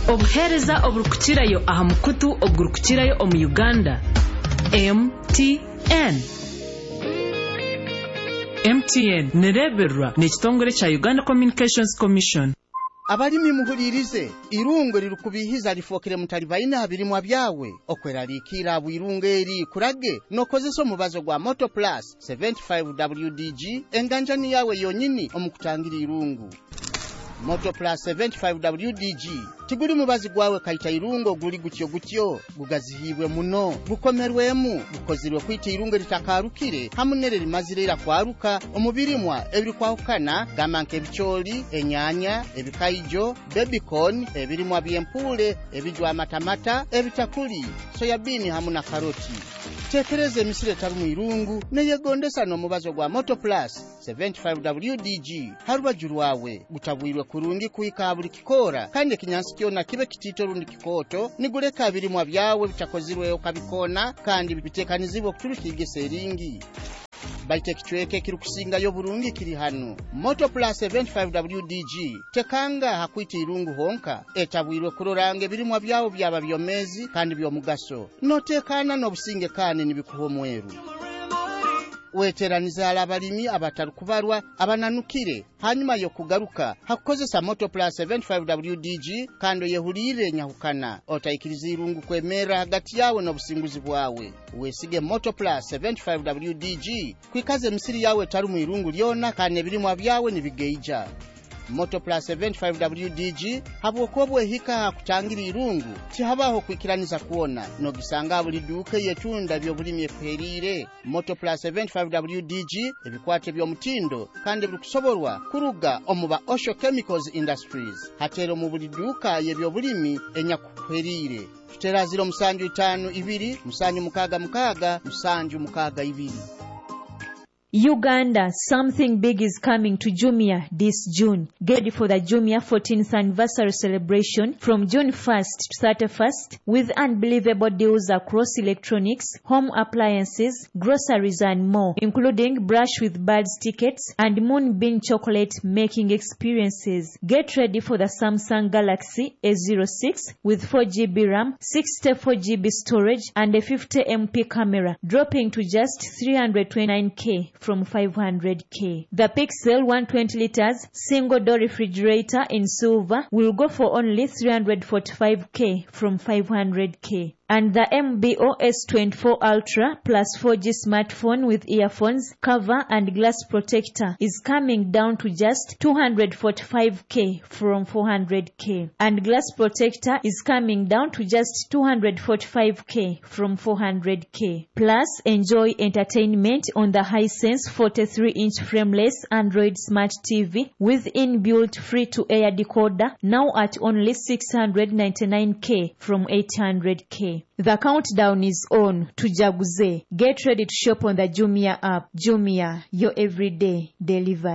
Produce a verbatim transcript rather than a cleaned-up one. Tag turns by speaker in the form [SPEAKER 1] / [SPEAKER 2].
[SPEAKER 1] Obuhereza oburukukirayo aha mukutu ogurukukirayo omu Uganda. M T N. M T N nereberwa n'ekitongole kya Uganda Communications Commission.
[SPEAKER 2] Abalimi muhulirize irungo lirukubihiza lifokere mutalibaina habirimwa byawe okweraliikira abwirungo eri kurage nokozesa omubazo gwa Moto Plus seventy-five W D G enganjani yawe yonyini omukutangira irungu. Moto Plus seventy-five W D G tiguri mubazi gwawe kaita irungo guri gutyo gutyo gugazihibwe muno gukomerwemu gukozirwe kwita irungo litakarukire hamunere limazirira kwaruka omubirimwa ebiri kwahukana gamanke ebicholi enyanya ebikaijo babycon ebirimwa byempule ebijwa matamata ebitakuli soyabini hamuna karoti. Tekereze misire tarumu irungu neyegondesa no mubazo gwa Moto Plus seventy-five W D G haruba juruwawe gutabwirwe kurungi kuika buri kikora kandi kinyansi kyona kibe kitito rundi kikoto nigureka abirimwa byawe bitakozirwe okabikona kandi bitekanizibwa kuturukige seringi. Baite kichweke kirukusinga yo burungi kiri hano. Moto Plus seventy-five W D G tekanga hakwita irungu honka etabwirwe kurorange birimwa byawo byaba byomezi kandi byomugaso notekana no businge kane nibikuhomweru. Weteraniza alabalimi abatarukubarwa abananukire hanyuma yo kugaruka hakukozesa Moto Plus seventy-five W D G kando yehulire nyahukana otaikiriza irungu kwemera hagati yawe no businguzi bwawe. Wesige Moto Plus seventy-five W D G kwikaze misiri yawe tarumu irungu lyona kane birimwa byawe nibigeija. Moto Plus seventy-five W D G habwokobwe hika kutangira irungu tihabaho kwikiraniza kuona no gisanga buli duke yetunda byo bulimye kwerire. Moto Plus seventy-five W D G ebikwate byo mutindo kandi bikusoborwa kuruga omuba Osho Chemicals Industries hatero mu buli duka yebyo bulimi enyakukwerire. Tutera zero musanju itanu ibiri musanju mukaga mukaga musanju mukaga ibiri.
[SPEAKER 3] Uganda, something big is coming to Jumia this June. Get ready for the Jumia fourteenth anniversary celebration from June first to thirty-first with unbelievable deals across electronics, home appliances, groceries and more, including Brush with Birds tickets and Moonbeam chocolate making experiences. Get ready for the Samsung Galaxy A zero six with four G B RAM, sixty-four G B storage and a fifty megapixel camera, dropping to just three hundred twenty-nine thousand from five hundred thousand. The Pixel one hundred twenty liters single door refrigerator in silver will go for only three hundred forty-five thousand from five hundred thousand. And the M B O S twenty-four Ultra plus four G smartphone with earphones, cover and glass protector is coming down to just two hundred forty-five thousand from four hundred thousand. And glass protector is coming down to just two hundred forty-five thousand from four hundred thousand. Plus, enjoy entertainment on the Hisense forty-three inch frameless Android Smart T V with inbuilt free-to-air decoder now at only six hundred ninety-nine thousand from eight hundred thousand. The countdown is on to Jaguze. Get ready to shop on the Jumia app. Jumia, your everyday delivery.